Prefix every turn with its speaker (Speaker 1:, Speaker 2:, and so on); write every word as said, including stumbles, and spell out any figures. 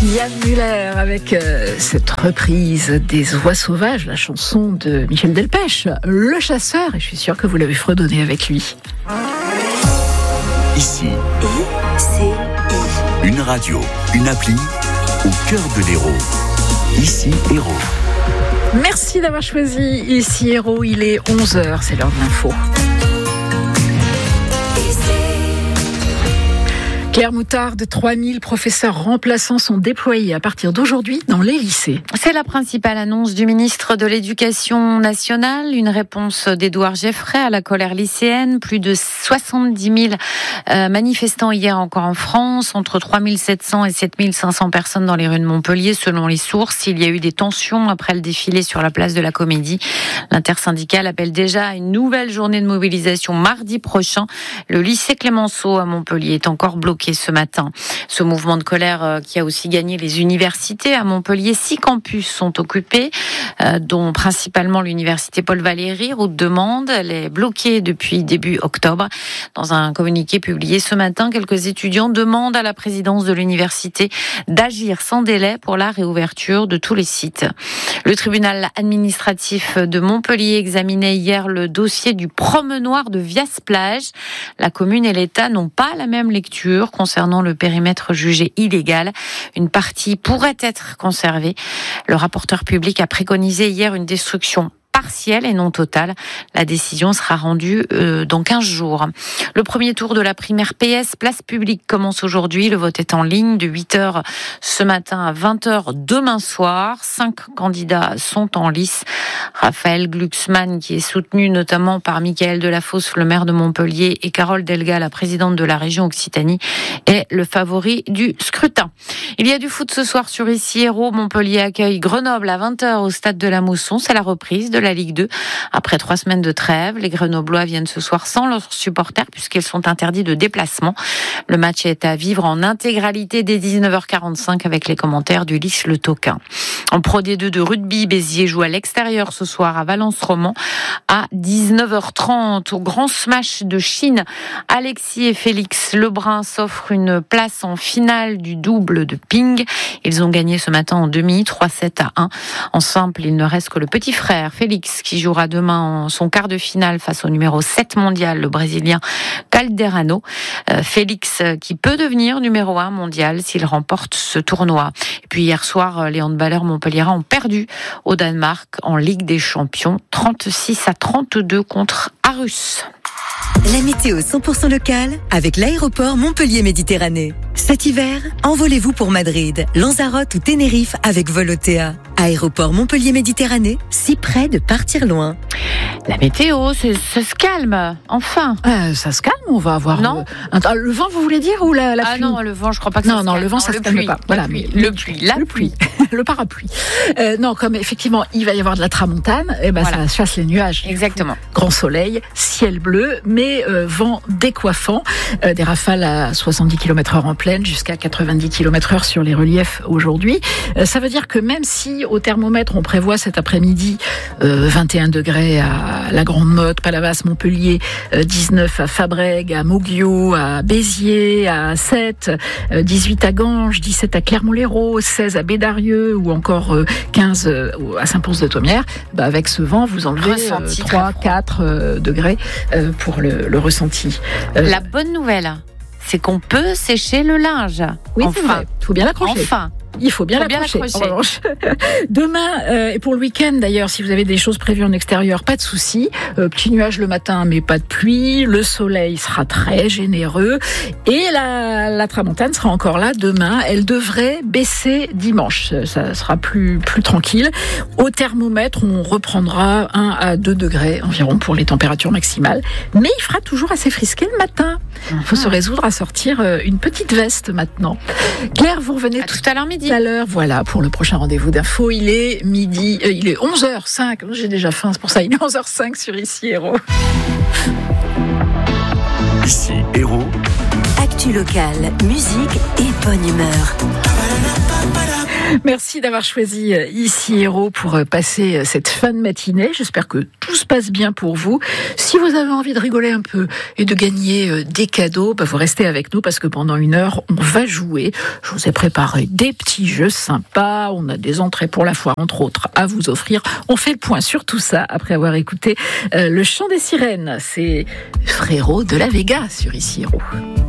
Speaker 1: Yann Muller avec euh, cette reprise des Oies sauvages, la chanson de Michel Delpech, Le Chasseur, et je suis sûre que vous l'avez fredonné avec lui.
Speaker 2: Ici,
Speaker 3: I C I.
Speaker 2: Une radio, une appli, au cœur de l'Hérault. Ici, Hérault.
Speaker 1: Merci d'avoir choisi Ici Hérault, il est onze heures, c'est l'heure de l'info. Claire Moutarde, trois mille professeurs remplaçants sont déployés à partir d'aujourd'hui dans les lycées.
Speaker 4: C'est la principale annonce du ministre de l'Éducation nationale. Une réponse d'Édouard Geffray à la colère lycéenne. Plus de soixante-dix mille euh, manifestants hier encore en France. Entre trois mille sept cents et sept mille cinq cents personnes dans les rues de Montpellier. Selon les sources, il y a eu des tensions après le défilé sur la place de la Comédie. L'intersyndicale appelle déjà à une nouvelle journée de mobilisation mardi prochain. Le lycée Clémenceau à Montpellier est encore bloqué ce matin. Ce mouvement de colère qui a aussi gagné les universités à Montpellier. Six campus sont occupés, euh, dont principalement l'université Paul Valéry, route de Mende. Elle est bloquée depuis début octobre. Dans un communiqué publié ce matin, quelques étudiants demandent à la présidence de l'université d'agir sans délai pour la réouverture de tous les sites. Le tribunal administratif de Montpellier examinait hier le dossier du promenoir de Vias-Plage. La commune et l'État n'ont pas la même lecture concernant le périmètre jugé illégal. Une partie pourrait être conservée. Le rapporteur public a préconisé hier une destruction partielle et non totale. La décision sera rendue euh, dans quinze jours. Le premier tour de la primaire P S Place Publique commence aujourd'hui. Le vote est en ligne de huit heures ce matin à vingt heures demain soir. Cinq candidats sont en lice. Raphaël Glucksmann, qui est soutenu notamment par Michael Delafosse, le maire de Montpellier, et Carole Delga, la présidente de la région Occitanie, est le favori du scrutin. Il y a du foot ce soir sur Ici Hérault. Montpellier accueille Grenoble à vingt heures au stade de la Mousson. C'est la reprise de la Ligue deux. Après trois semaines de trêve, les Grenoblois viennent ce soir sans leurs supporters puisqu'ils sont interdits de déplacement. Le match est à vivre en intégralité dès dix-neuf heures quarante-cinq avec les commentaires d'Ulysse Le Toquin. En Pro D deux de rugby, Béziers joue à l'extérieur ce soir à Valence-Roman à dix-neuf heures trente. Au grand smash de Chine, Alexis et Félix Lebrun s'offrent une place en finale du double de ping. Ils ont gagné ce matin en demi, trois sept à un. En simple, il ne reste que le petit frère Félix qui jouera demain en son quart de finale face au numéro sept mondial, le Brésilien Calderano. Euh, Félix qui peut devenir numéro un mondial s'il remporte ce tournoi. Et puis hier soir, les handballeurs montpelliérains ont perdu au Danemark en Ligue des Champions, trente-six à trente-deux contre Aarhus.
Speaker 3: La météo cent pour cent locale avec l'aéroport Montpellier-Méditerranée. Cet hiver, envolez-vous pour Madrid, Lanzarote ou Tenerife avec Volotea. Aéroport Montpellier-Méditerranée, si près de partir loin.
Speaker 4: La météo, c'est, ça se calme, enfin.
Speaker 1: Euh, ça se calme, on va avoir...
Speaker 4: Non.
Speaker 1: Euh, un, le vent, vous voulez dire, ou la, la
Speaker 4: ah
Speaker 1: pluie?
Speaker 4: Non, le vent, je crois pas que
Speaker 1: non,
Speaker 4: ça se
Speaker 1: non,
Speaker 4: calme.
Speaker 1: Non, le vent, ça
Speaker 4: non,
Speaker 1: se
Speaker 4: le
Speaker 1: calme pas. Voilà,
Speaker 4: le pluie,
Speaker 1: mais,
Speaker 4: le pluie, la
Speaker 1: le
Speaker 4: pluie.
Speaker 1: Le parapluie. Euh, non, comme effectivement, il va y avoir de la tramontane, et ben
Speaker 4: voilà.
Speaker 1: Ça chasse les nuages.
Speaker 4: Exactement.
Speaker 1: Grand soleil, ciel bleu, mais euh, vent décoiffant. Euh, des rafales à soixante-dix kilomètres heure en plaine, jusqu'à quatre-vingt-dix kilomètres heure sur les reliefs aujourd'hui. Euh, ça veut dire que même si au thermomètre, on prévoit cet après-midi euh, vingt et un degrés à la Grande Motte, Palavas, Montpellier, euh, dix-neuf à Fabrègues, à Moguiot, à Béziers, à Sète, euh, dix-huit à Ganges, dix-sept à Clermont-Lérault, seize à Bédarieux ou encore euh, quinze euh, à Saint-Pons-de-Thomières, bah, avec ce vent, vous enlevez euh, trois quatre euh, degrés euh, pour le, le ressenti.
Speaker 4: Euh, La bonne nouvelle, c'est qu'on peut sécher le linge.
Speaker 1: Oui,
Speaker 4: enfin.
Speaker 1: C'est vrai. Il faut bien l'accrocher.
Speaker 4: Enfin.
Speaker 1: Il faut bien
Speaker 4: faut
Speaker 1: l'accrocher.
Speaker 4: Bien l'accrocher.
Speaker 1: Demain, euh, et pour le week-end d'ailleurs, si vous avez des choses prévues en extérieur, pas de souci. Euh, petit nuage le matin, mais pas de pluie. Le soleil sera très généreux. Et la, la tramontane sera encore là demain. Elle devrait baisser dimanche. Ça sera plus, plus tranquille. Au thermomètre, on reprendra un à deux degrés environ pour les températures maximales. Mais il fera toujours assez frisqué le matin. Il faut se résoudre à sortir une petite veste maintenant. Claire, vous revenez
Speaker 4: à tout à l'heure midi.
Speaker 1: Tout à l'heure, voilà, pour le prochain rendez-vous d'info. Il est midi, euh, il est onze heures cinq. J'ai déjà faim, c'est pour ça. Il est onze heures cinq sur Ici Hérault.
Speaker 2: Ici Hérault.
Speaker 3: Actu locale, musique et bonne humeur.
Speaker 1: Merci d'avoir choisi Ici Hérault pour passer cette fin de matinée. J'espère que tout se passe bien pour vous. Si vous avez envie de rigoler un peu et de gagner des cadeaux, bah vous restez avec nous parce que pendant une heure, on va jouer. Je vous ai préparé des petits jeux sympas. On a des entrées pour la foire, entre autres, à vous offrir. On fait le point sur tout ça après avoir écouté euh, le chant des sirènes. C'est Frérot de la Vega sur Ici Hérault.